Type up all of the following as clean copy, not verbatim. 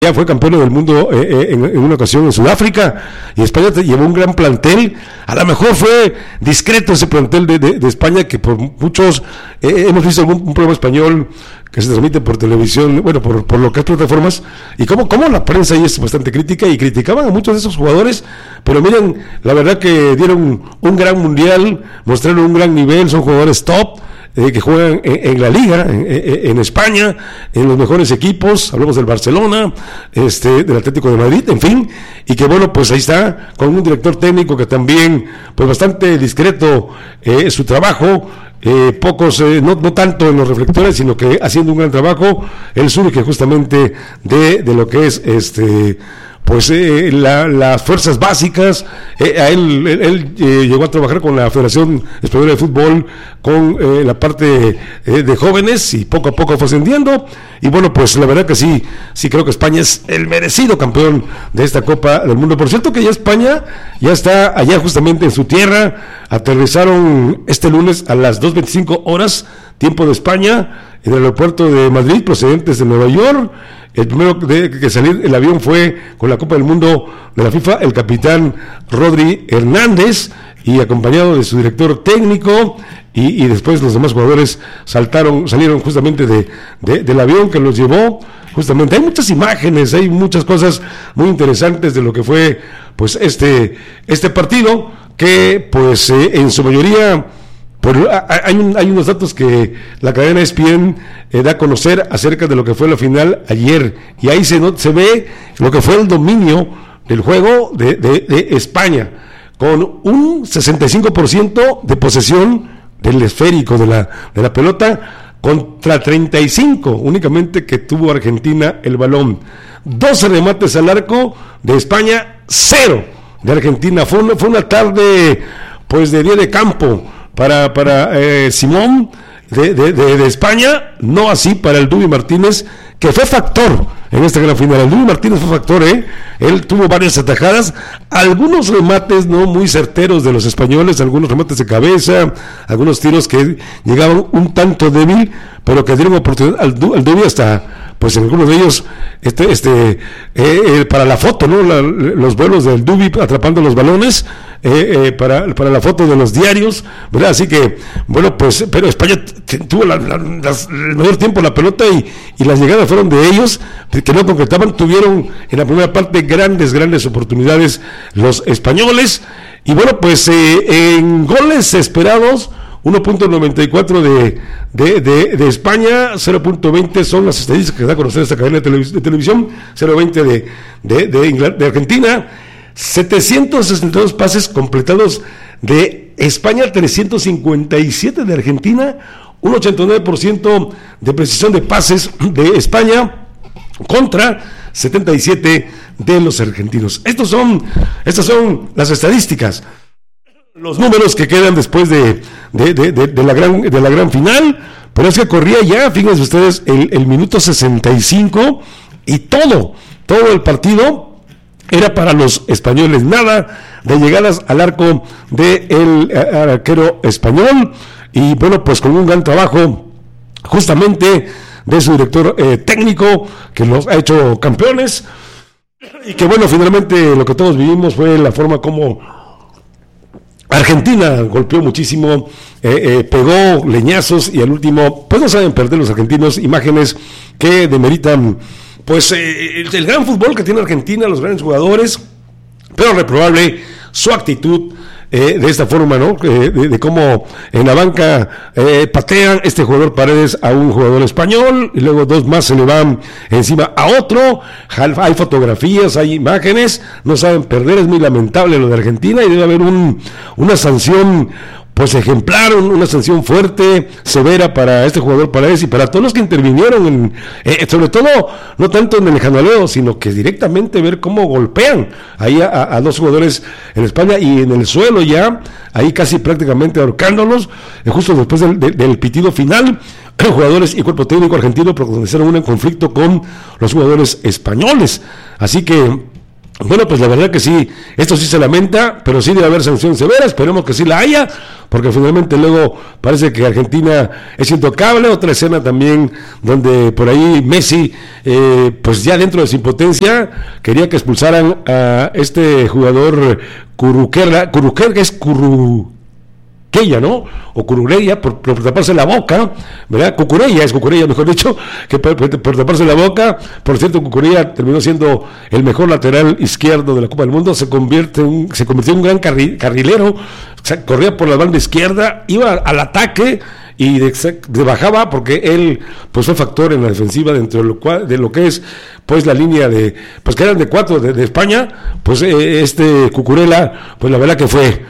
Ya fue campeón del mundo en una ocasión en Sudáfrica, y España llevó un gran plantel. A lo mejor fue discreto ese plantel de España, que por muchos hemos visto un programa español que se transmite por televisión, bueno, por lo que es plataformas, y como la prensa ahí es bastante crítica, y criticaban a muchos de esos jugadores, pero miren, la verdad que dieron un gran mundial, mostraron un gran nivel, son jugadores top, que juegan en la liga, en España, en los mejores equipos. Hablamos del Barcelona, del Atlético de Madrid, en fin, y que bueno, pues ahí está, con un director técnico que también, pues bastante discreto su trabajo, pocos, no tanto en los reflectores, sino que haciendo un gran trabajo. Él surge justamente de lo que es las fuerzas básicas. Él llegó a trabajar con la Federación Española de Fútbol, con la parte de jóvenes, y poco a poco fue ascendiendo. Y bueno, pues la verdad que sí creo que España es el merecido campeón de esta Copa del Mundo. Por cierto que ya España ya está allá justamente en su tierra. Aterrizaron este lunes a las 2:25 horas, tiempo de España, en el aeropuerto de Madrid, procedentes de Nueva York. El primero que salir el avión fue con la Copa del Mundo de la FIFA, el capitán Rodri Hernández, y acompañado de su director técnico, y después los demás jugadores salieron justamente del avión que los llevó. Justamente hay muchas imágenes, hay muchas cosas muy interesantes de lo que fue pues este partido, que pues en su mayoría, hay unos datos que la cadena ESPN da a conocer acerca de lo que fue la final ayer, y ahí se ve lo que fue el dominio del juego de España, con un 65% de posesión del esférico de la pelota, contra 35 únicamente que tuvo Argentina el balón. 12 remates al arco de España, 0 de Argentina. Fue una tarde pues de día de campo para Simón de España, no así para el Dubi Martínez, que fue factor en esta gran final. El Dubi Martínez fue factor, él tuvo varias atajadas, algunos remates no muy certeros de los españoles, algunos remates de cabeza, algunos tiros que llegaban un tanto débil, pero que dieron oportunidad al Dubi, hasta pues en algunos de ellos para la foto, ¿no? Los vuelos del Dubi atrapando los balones, para la foto de los diarios, ¿verdad? Así que bueno, pues pero España tuvo el mayor tiempo la pelota, y las llegadas fueron de ellos, que no concretaban. Tuvieron en la primera parte grandes oportunidades los españoles, y bueno, pues en goles esperados 1.94 de España, 0.20 son las estadísticas que da a conocer esta cadena de televisión, 0.20 de Argentina, 762 pases completados de España, 357 de Argentina, un 89% de precisión de pases de España contra 77 de los argentinos. Estas son las estadísticas, los números que quedan después de la gran final. Pero es que corría ya, fíjense ustedes, el minuto 65, y todo el partido era para los españoles, nada de llegadas al arco del arquero español. Y bueno, pues con un gran trabajo justamente de su director técnico, que los ha hecho campeones, y que bueno, finalmente lo que todos vivimos fue la forma como Argentina golpeó muchísimo, pegó leñazos, y al último pues no saben perder los argentinos. Imágenes que demeritan pues el gran fútbol que tiene Argentina, los grandes jugadores, pero reprobable su actitud de esta forma, ¿no? De cómo en la banca patean este jugador Paredes a un jugador español, y luego dos más se le van encima a otro. Hay fotografías, hay imágenes, no saben perder. Es muy lamentable lo de Argentina, y debe haber una sanción pues ejemplar, una sanción fuerte, severa para este jugador Paredes y para todos los que intervinieron sobre todo, no tanto en el jaloneo, sino que directamente ver cómo golpean ahí a dos jugadores en España, y en el suelo ya, ahí casi prácticamente ahorcándolos, justo después del pitido final. Jugadores y cuerpo técnico argentino protagonizan un conflicto con los jugadores españoles. Así que Bueno, pues la verdad que sí, esto sí se lamenta, pero sí debe haber sanción severa, esperemos que sí la haya, porque finalmente luego parece que Argentina es intocable. Otra escena también donde por ahí Messi, pues ya dentro de su impotencia, quería que expulsaran a este jugador Curuquerga, que es Curuquella, ¿no? O Curureya, por taparse la boca, ¿verdad? Cucurella, mejor dicho, que por taparse la boca. Por cierto, Cucurella terminó siendo el mejor lateral izquierdo de la Copa del Mundo, se convirtió en un gran carrilero, o sea, corría por la banda izquierda, iba al ataque y bajaba, porque él pues fue factor en la defensiva dentro de lo que es pues la línea de, pues que eran de 4 de España. Pues este Cucurella, pues la verdad que fue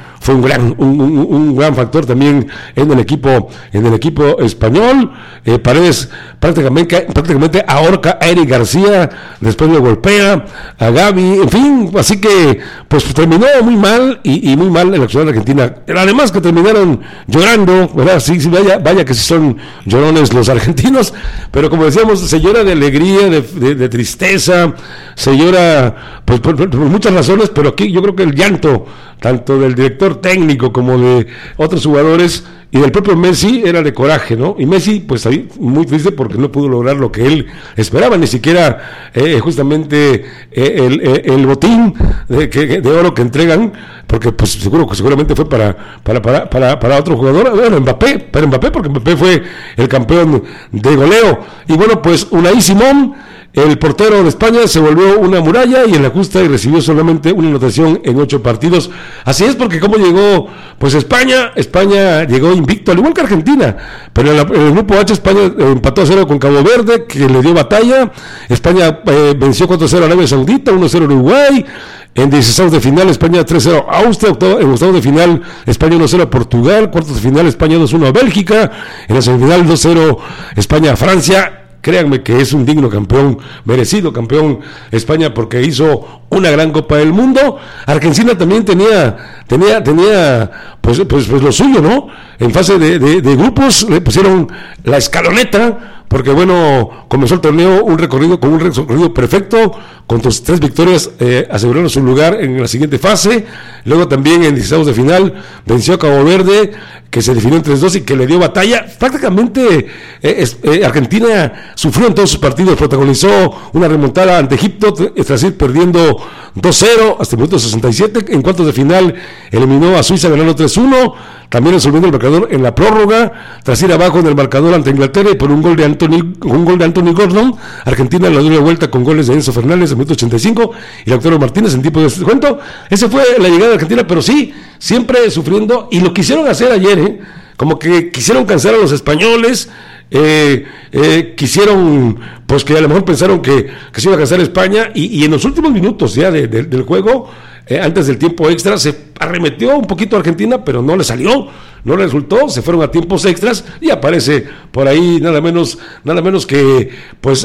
un gran factor también en el equipo español. Paredes prácticamente ahorca a Eric García, después le golpea a Gavi, en fin, así que pues terminó muy mal y muy mal en la ciudad de Argentina. Además que terminaron llorando, ¿verdad? Sí, vaya que sí son llorones los argentinos, pero como decíamos, se llora de alegría, de tristeza, se llora pues por muchas razones, pero aquí yo creo que el llanto tanto del director técnico como de otros jugadores y del propio Messi era de coraje, ¿no? Y Messi pues ahí muy triste porque no pudo lograr lo que él esperaba, ni siquiera justamente el botín de oro que entregan, porque pues seguramente fue para otro jugador, bueno, Mbappé, porque Mbappé fue el campeón de goleo. Y bueno, pues Unai Simón, el portero de España, se volvió una muralla y en la justa y recibió solamente una anotación en 8 partidos. Así es, porque como llegó pues España llegó invicto, al igual que Argentina, pero en el grupo H España empató a 0 con Cabo Verde, que le dio batalla. España venció 4-0 a Arabia Saudita, 1-0 Uruguay. En 16 de final España 3-0 a Austria, en octavos de final España 1-0 a Portugal, cuartos de final España 2-1 a Bélgica, en la semifinal 2-0 España a Francia. Créanme que es un digno campeón, merecido campeón España, porque hizo una gran Copa del Mundo. Argentina también tenía pues lo suyo, ¿no? En fase de grupos le pusieron la escaloneta, porque bueno, comenzó el torneo con un recorrido perfecto, con 3 victorias aseguraron su lugar en la siguiente fase. Luego también en 16 de final venció a Cabo Verde, que se definió en 3-2 y que le dio batalla. Prácticamente Argentina sufrió en todos sus partidos, protagonizó una remontada ante Egipto tras ir perdiendo 2-0 hasta el minuto 67. En cuartos de final eliminó a Suiza ganando 3-1, también resolviendo el marcador en la prórroga, tras ir abajo en el marcador ante Inglaterra y por un gol de Anthony Gordon. Argentina la dio la vuelta con goles de Enzo Fernández en el minuto 85 y Lautaro Martínez en tiempo de descuento. Esa fue la llegada de Argentina, pero sí, siempre sufriendo, y lo quisieron hacer ayer, como que quisieron cansar a los españoles. Quisieron, pues que a lo mejor pensaron que se iba a cansar España, y en los últimos minutos ya del juego, antes del tiempo extra, se arremetió un poquito a Argentina, pero no le salió, no le resultó, se fueron a tiempos extras y aparece por ahí nada menos que pues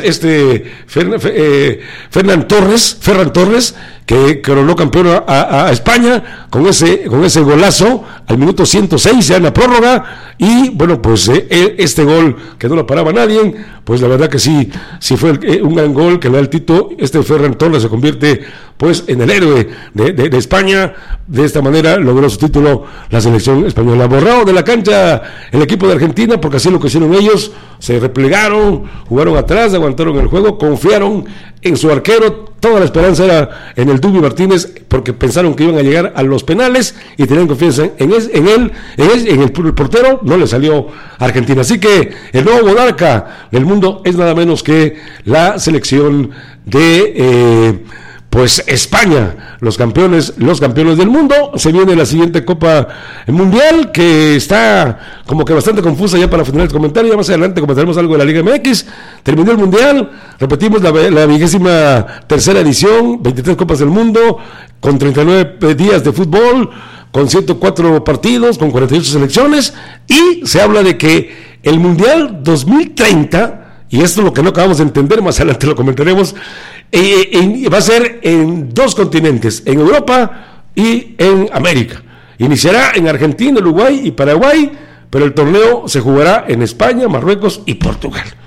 Ferran Torres, que coronó campeón a España con ese golazo al minuto 106 ya en la prórroga. Y bueno, pues este gol que no lo paraba nadie, pues la verdad que sí fue un gran gol que le da el título. Ferran Torres se convierte pues en el héroe de España. De esta manera logró su título la selección española. Borrado de la cancha el equipo de Argentina, porque así lo que hicieron ellos, se replegaron, jugaron atrás, aguantaron el juego, confiaron en su arquero. Toda la esperanza era en el Dubi Martínez, porque pensaron que iban a llegar a los penales y tenían confianza en el portero. No le salió a Argentina. Así que el nuevo monarca del mundo es nada menos que la selección de pues España, los campeones del mundo. Se viene la siguiente Copa Mundial, que está como que bastante confusa ya para finalizar el comentario. Ya más adelante comentaremos algo de la Liga MX. Terminó el Mundial, repetimos la 23ª edición, 23 Copas del Mundo, con 39 días de fútbol, con 104 partidos, con 48 selecciones, y se habla de que el Mundial 2030, y esto es lo que no acabamos de entender, más adelante lo comentaremos, va a ser en 2 continentes, en Europa y en América. Iniciará en Argentina, Uruguay y Paraguay, pero el torneo se jugará en España, Marruecos y Portugal.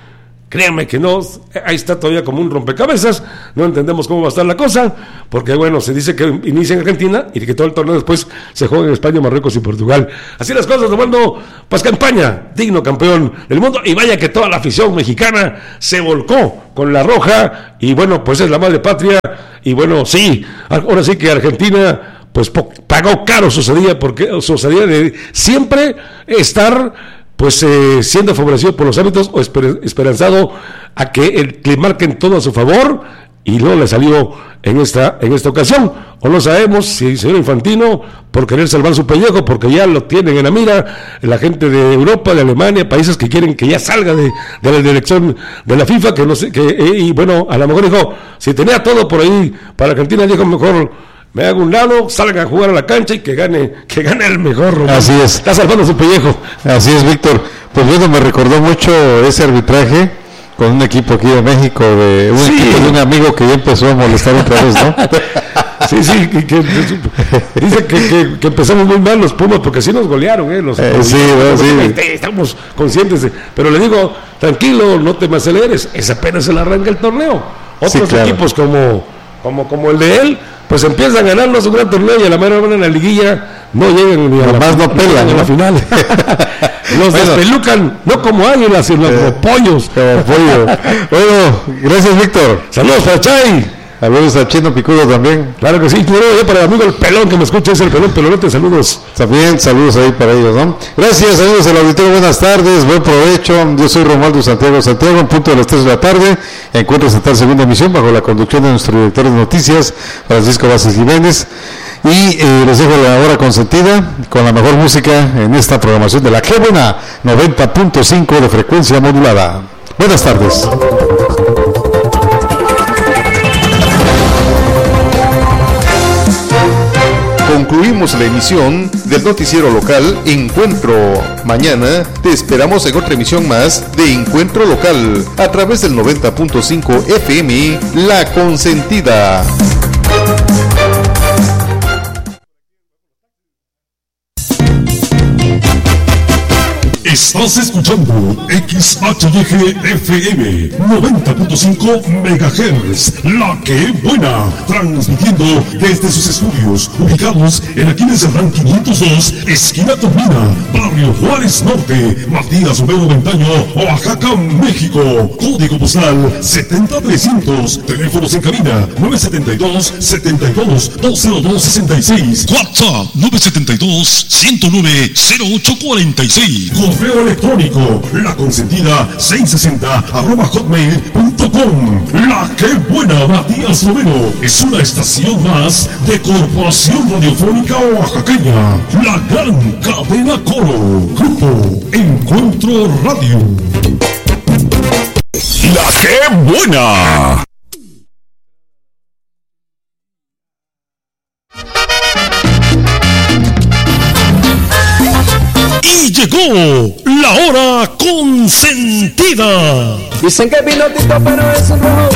Créanme que no, ahí está todavía como un rompecabezas, no entendemos cómo va a estar la cosa, porque bueno, se dice que inicia en Argentina y que todo el torneo después se juega en España, Marruecos y Portugal. Así las cosas, tomando pues campaña, digno campeón del mundo, y vaya que toda la afición mexicana se volcó con la roja, y bueno, pues es la madre patria, y bueno, sí, ahora sí que Argentina pues pagó caro su salida de siempre estar pues siendo favorecido por los árbitros o esperanzado a que le marquen todo a su favor, y no le salió en esta ocasión. O no sabemos si el señor Infantino, por querer salvar su pellejo, porque ya lo tienen en la mira la gente de Europa, de Alemania, países que quieren que ya salga de la dirección de la FIFA, que no sé, y bueno, a lo mejor dijo, si tenía todo por ahí para Argentina, dijo mejor me hago un lado, salga a jugar a la cancha y que gane el mejor, Román. Así es. Está salvando su pellejo. Así es, Víctor. Pues bueno, me recordó mucho ese arbitraje con un equipo aquí de México, de un equipo de un amigo que ya empezó a molestar otra vez, ¿no? Sí, dice que empezamos muy mal los Pumas, porque sí nos golearon, estamos conscientes pero le digo, tranquilo, no te me aceleres, es apenas el arranque el torneo. Otros equipos como el de él, pues empiezan a ganarnos un gran torneo y a la mera hora en la liguilla no llegan ni a la final. Los despelucan, no como águilas, sino como pollos. Bueno, gracias, Víctor. Saludos para Chay. Saludos a Chino Picudo también. Claro que sí, claro, para el amigo el pelón que me escucha, es el pelón pelonote, saludos. También saludos ahí para ellos, ¿no? Gracias, amigos del auditorio, buenas tardes, buen provecho. Yo soy Romualdo Santiago, en punto de las 3 de la tarde. Encuentro esta segunda emisión bajo la conducción de nuestro director de noticias, Francisco Vázquez Jiménez. Y les dejo la hora consentida con la mejor música en esta programación de la que buena 90.5 de frecuencia modulada. Buenas tardes. Concluimos la emisión del noticiero local Encuentro. Mañana te esperamos en otra emisión más de Encuentro Local a través del 90.5 FM La Consentida. Estás escuchando XHYG FM 90.5 MHz, La Que Buena, transmitiendo desde sus estudios ubicados en Aquiles Serrán 502, esquina Tormina, Barrio Juárez Norte, Matías Romero Ventaño, Oaxaca, México. Código postal 70300, teléfonos en cabina 972-72-20266, WhatsApp 972-109-0846. Correo electrónico laconsentida660@hotmail.com. La Que Buena, Matías Romero, es una estación más de Corporación Radiofónica Oaxaqueña, la gran cadena Coro, Grupo Encuentro Radio. La Que Buena. Y llegó la hora consentida. Dicen que pinotito, pero es un rojo.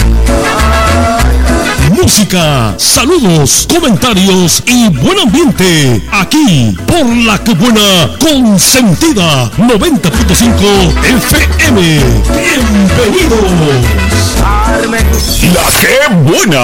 Música, saludos, comentarios y buen ambiente. Aquí por La Que Buena Consentida 90.5 FM. Bienvenidos. La Que Buena.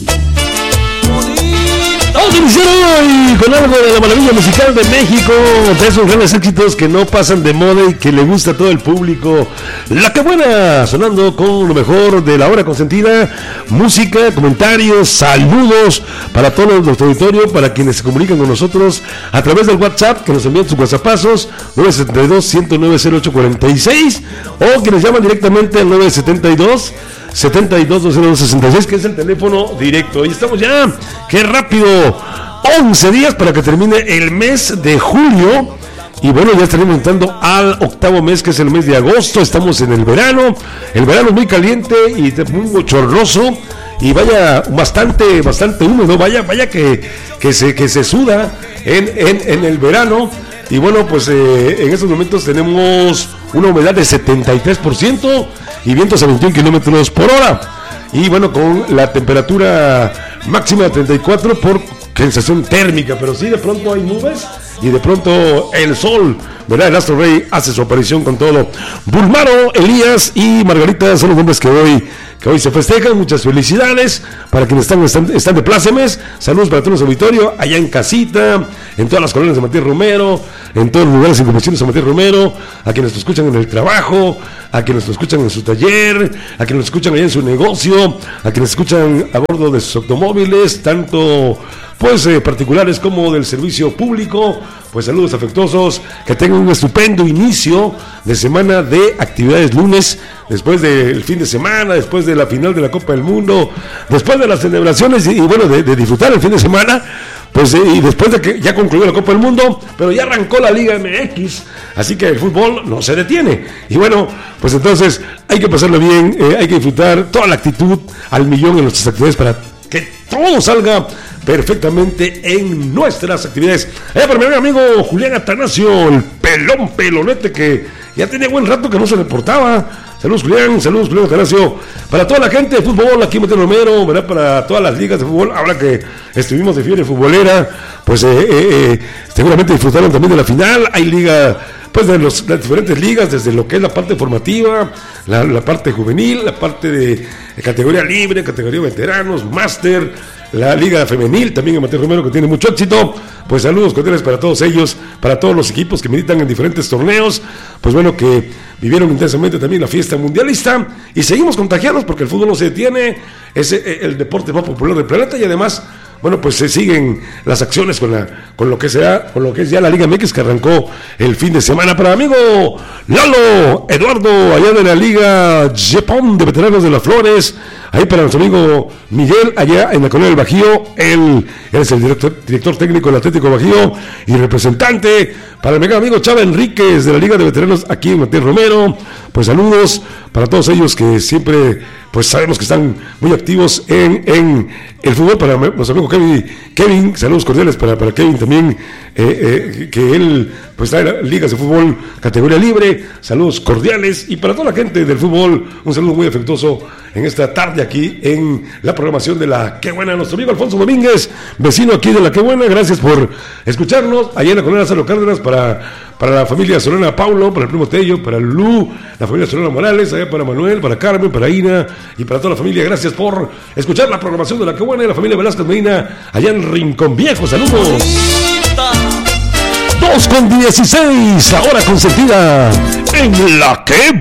Vamos a iniciar hoy con algo de la maravilla musical de México, de esos grandes éxitos que no pasan de moda y que le gusta a todo el público. La Que Buena, sonando con lo mejor de la hora consentida, música, comentarios, saludos para todo nuestro auditorio, para quienes se comunican con nosotros a través del WhatsApp, que nos envían sus WhatsAppazos 972-109-0846, o que nos llaman directamente al 972-72-20266, que es el teléfono directo. Y estamos ya, qué rápido, 11 días para que termine el mes de julio. Y bueno, ya estaremos entrando al octavo mes, que es el mes de agosto. Estamos en el verano es muy caliente y muy bochornoso, y vaya bastante húmedo, vaya que se suda en el verano. Y bueno, pues en estos momentos tenemos una humedad de 73% y vientos a 21 kilómetros por hora. Y bueno, con la temperatura máxima de 34 por sensación térmica, pero sí de pronto hay nubes y de pronto el sol, ¿verdad? El Astro Rey hace su aparición con todo. Bulmaro, Elías y Margarita son los nombres que hoy se festejan. Muchas felicidades para quienes están de plácemes. Saludos para todos los auditorios, allá en casita, en todas las colonias de Matías Romero, en todos los lugares en convenciones de Matías Romero, a quienes nos escuchan en el trabajo, a quienes nos escuchan en su taller, a quienes nos escuchan allá en su negocio, a quienes escuchan a bordo de sus automóviles, tanto pues particulares como del servicio público. Pues saludos afectuosos, que tengan un estupendo inicio de semana de actividades lunes, después del fin de semana, después de la final de la Copa del Mundo, después de las celebraciones y bueno, de disfrutar el fin de semana, pues y después de que ya concluyó la Copa del Mundo, pero ya arrancó la Liga MX, así que el fútbol no se detiene. Y bueno, pues entonces hay que pasarlo bien, hay que disfrutar toda la actitud al millón en nuestras actividades para que todo salga perfectamente en nuestras actividades. Para mi amigo Julián Atanasio, el pelonete que ya tenía buen rato que no se reportaba. Saludos Julián Atanasio. Para toda la gente de fútbol aquí en Matías Romero, ¿verdad? Para todas las ligas de fútbol, ahora que estuvimos de fiebre futbolera, pues seguramente disfrutaron también de la final. Hay liga pues de las diferentes ligas, desde lo que es la parte formativa, la parte juvenil, la parte de categoría libre, categoría veteranos, máster, la liga femenil, también en Matías Romero, que tiene mucho éxito. Pues saludos cordiales para todos ellos, para todos los equipos que militan en diferentes torneos, pues bueno, que vivieron intensamente también la fiesta mundialista, y seguimos contagiados porque el fútbol no se detiene, es el deporte más popular del planeta, y además, bueno, pues se siguen las acciones con lo que es ya la Liga MX, que arrancó el fin de semana. Para amigo Lalo Eduardo, allá de la Liga Japón de Veteranos de las Flores, ahí para nuestro amigo Miguel, allá en la colonia del Bajío, él es el director técnico del Atlético Bajío y representante. Para el mega amigo Chava Enríquez de la Liga de Veteranos aquí en Matías Romero, pues saludos para todos ellos que siempre pues sabemos que están muy activos en el fútbol. Para nuestro amigo Kevin, saludos cordiales para Kevin también, que él pues trae ligas de fútbol categoría libre, saludos cordiales. Y para toda la gente del fútbol, un saludo muy afectuoso en esta tarde aquí en la programación de la Qué Buena. Nuestro amigo Alfonso Domínguez, vecino aquí de la Qué Buena, gracias por escucharnos allá en la colonia Lázaro Cárdenas. Para la familia Solana Paulo, para el primo Tello, para Lu, la familia Solana Morales, allá para Manuel, para Carmen, para Ina y para toda la familia. Gracias por escuchar la programación de la Qué Buena, y la familia Velázquez Medina allá en Rincón Viejo. Saludos. 2:16, ahora consentida en la Qué